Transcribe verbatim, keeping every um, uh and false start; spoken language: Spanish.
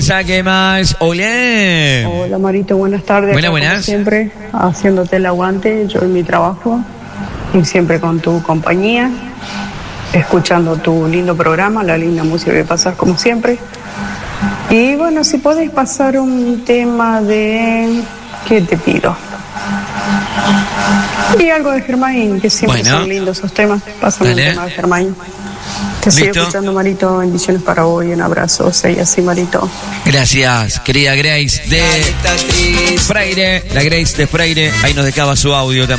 ¿Qué más? Hola. Hola Marito, buenas tardes. Buenas, Acá, como buenas. siempre, haciéndote el aguante, yo en mi trabajo, y siempre con tu compañía, escuchando tu lindo programa, la linda música que pasas como siempre. Y bueno, si podés pasar un tema de... ¿Qué te pido? Y algo de Germain, que siempre Bueno. son lindos esos temas. Pásame un Dale. tema de Germain. Te sigo Listo. escuchando, Marito. Bendiciones para hoy. Un abrazo. Y así, Marito. Gracias, querida Grace de Freire. La Grace de Freire. Ahí nos dejaba su audio también.